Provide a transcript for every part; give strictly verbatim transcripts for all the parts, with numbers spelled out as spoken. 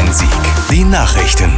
Bonn-Rhein-Sieg. Die Nachrichten.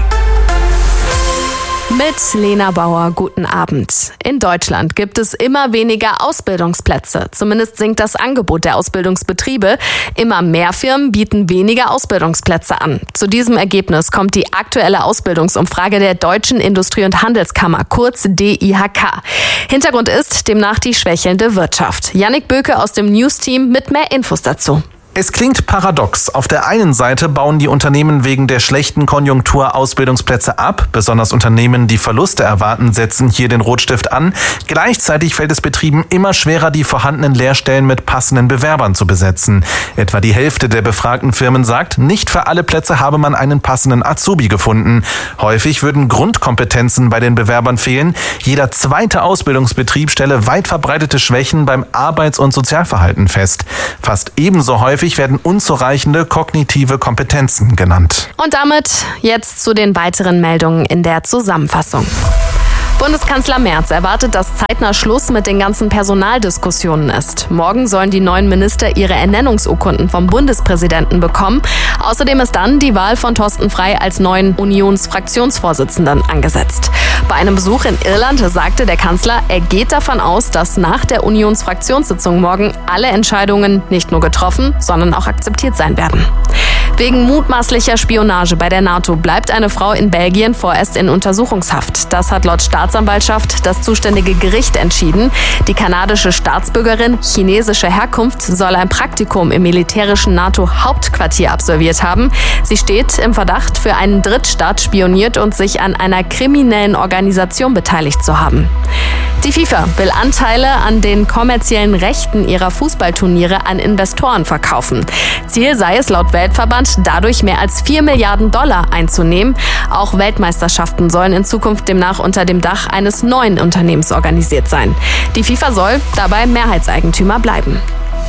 Mit Lena Bauer, guten Abend. In Deutschland gibt es immer weniger Ausbildungsplätze. Zumindest sinkt das Angebot der Ausbildungsbetriebe. Immer mehr Firmen bieten weniger Ausbildungsplätze an. Zu diesem Ergebnis kommt die aktuelle Ausbildungsumfrage der Deutschen Industrie- und Handelskammer, kurz D I H K. Hintergrund ist demnach die schwächelnde Wirtschaft. Jannik Böke aus dem News-Team mit mehr Infos dazu. Es klingt paradox. Auf der einen Seite bauen die Unternehmen wegen der schlechten Konjunktur Ausbildungsplätze ab. Besonders Unternehmen, die Verluste erwarten, setzen hier den Rotstift an. Gleichzeitig fällt es Betrieben immer schwerer, die vorhandenen Lehrstellen mit passenden Bewerbern zu besetzen. Etwa die Hälfte der befragten Firmen sagt, nicht für alle Plätze habe man einen passenden Azubi gefunden. Häufig würden Grundkompetenzen bei den Bewerbern fehlen. Jeder zweite Ausbildungsbetrieb stelle weit verbreitete Schwächen beim Arbeits- und Sozialverhalten fest. Fast ebenso häufig werden unzureichende kognitive Kompetenzen genannt. Und damit jetzt zu den weiteren Meldungen in der Zusammenfassung. Bundeskanzler Merz erwartet, dass zeitnah Schluss mit den ganzen Personaldiskussionen ist. Morgen sollen die neuen Minister ihre Ernennungsurkunden vom Bundespräsidenten bekommen. Außerdem ist dann die Wahl von Thorsten Frey als neuen Unionsfraktionsvorsitzenden angesetzt. Bei einem Besuch in Irland sagte der Kanzler, er geht davon aus, dass nach der Unionsfraktionssitzung morgen alle Entscheidungen nicht nur getroffen, sondern auch akzeptiert sein werden. Wegen mutmaßlicher Spionage bei der NATO bleibt eine Frau in Belgien vorerst in Untersuchungshaft. Das hat laut Staatsanwaltschaft das zuständige Gericht entschieden. Die kanadische Staatsbürgerin chinesischer Herkunft soll ein Praktikum im militärischen NATO-Hauptquartier absolviert haben. Sie steht im Verdacht, für einen Drittstaat spioniert und sich an einer kriminellen Organisation beteiligt zu haben. Die FIFA will Anteile an den kommerziellen Rechten ihrer Fußballturniere an Investoren verkaufen. Ziel sei es laut Weltverband, dadurch mehr als vier Milliarden Dollar einzunehmen. Auch Weltmeisterschaften sollen in Zukunft demnach unter dem Dach eines neuen Unternehmens organisiert sein. Die FIFA soll dabei Mehrheitseigentümer bleiben.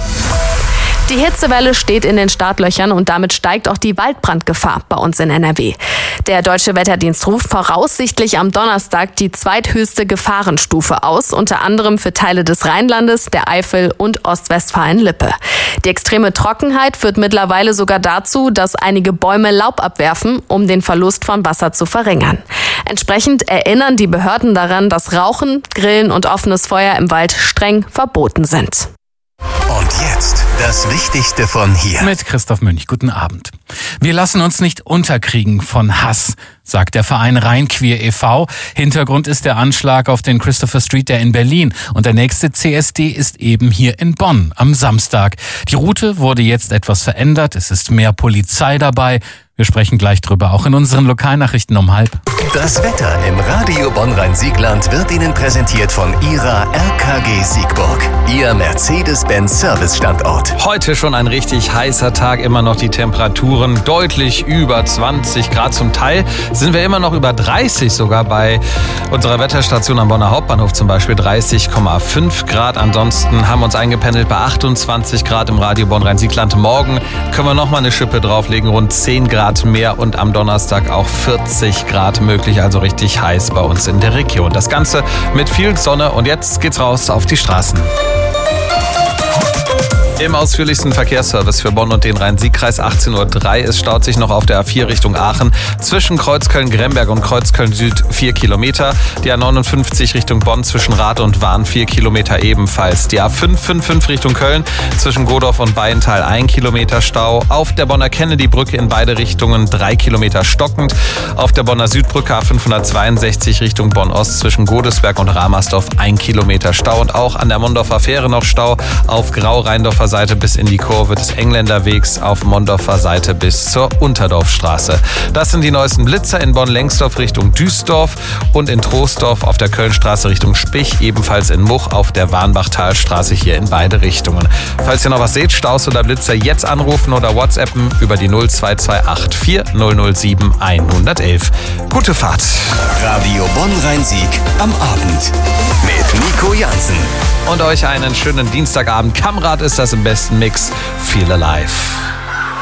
Die Hitzewelle steht in den Startlöchern und damit steigt auch die Waldbrandgefahr bei uns in N R W. Der Deutsche Wetterdienst ruft voraussichtlich am Donnerstag die zweithöchste Gefahrenstufe aus, unter anderem für Teile des Rheinlandes, der Eifel und Ostwestfalen-Lippe. Die extreme Trockenheit führt mittlerweile sogar dazu, dass einige Bäume Laub abwerfen, um den Verlust von Wasser zu verringern. Entsprechend erinnern die Behörden daran, dass Rauchen, Grillen und offenes Feuer im Wald streng verboten sind. Und jetzt das Wichtigste von hier. Mit Christoph Münch, guten Abend. Wir lassen uns nicht unterkriegen von Hass, sagt der Verein Rheinqueer e V Hintergrund ist der Anschlag auf den Christopher Street Day in Berlin. Und der nächste C S D ist eben hier in Bonn am Samstag. Die Route wurde jetzt etwas verändert. Es ist mehr Polizei dabei. Wir sprechen gleich drüber, auch in unseren Lokalnachrichten um halb. Das Wetter im Radio Bonn-Rhein-Siegland wird Ihnen präsentiert von Ihrer R K G Siegburg, Ihr Mercedes-Benz-Service-Standort. Heute schon ein richtig heißer Tag, immer noch die Temperaturen deutlich über zwanzig Grad. Zum Teil sind wir immer noch über dreißig sogar bei unserer Wetterstation am Bonner Hauptbahnhof, zum Beispiel dreißig Komma fünf Grad. Ansonsten haben wir uns eingependelt bei achtundzwanzig Grad im Radio Bonn-Rhein-Siegland. Morgen können wir noch mal eine Schippe drauflegen, rund zehn Grad mehr und am Donnerstag auch vierzig Grad möglich, also richtig heiß bei uns in der Region. Das Ganze mit viel Sonne und jetzt geht's raus auf die Straßen. Im ausführlichsten Verkehrsservice für Bonn und den Rhein-Sieg-Kreis achtzehn Uhr drei. Es staut sich noch auf der A vier Richtung Aachen zwischen Kreuzköln-Gremberg und Kreuzköln-Süd vier Kilometer. Die A neunundfünfzig Richtung Bonn zwischen Rad und Wahn vier Kilometer ebenfalls. Die A fünf fünf fünf Richtung Köln zwischen Godorf und Beintal ein Kilometer Stau. Auf der Bonner Kennedy-Brücke in beide Richtungen drei Kilometer stockend. Auf der Bonner Südbrücke A fünfhundertzweiundsechzig Richtung Bonn-Ost zwischen Godesberg und Ramersdorf ein Kilometer Stau. Und auch an der Mondorfer Fähre noch Stau auf Grau-Rheindorfer Seite bis in die Kurve des Engländerwegs, auf Mondorfer Seite bis zur Unterdorfstraße. Das sind die neuesten Blitzer in Bonn-Lengsdorf Richtung Duisdorf und in Troisdorf auf der Kölnstraße Richtung Spich, ebenfalls in Much auf der Warnbachtalstraße hier in beide Richtungen. Falls ihr noch was seht, Staus oder Blitzer, jetzt anrufen oder WhatsAppen über die null zwei zwei acht vier null null sieben eins eins eins. Gute Fahrt. Radio Bonn-Rhein-Sieg am Abend mit Nico Jansen. Und euch einen schönen Dienstagabend. Kamrad ist das im besten Mix. Feel alive.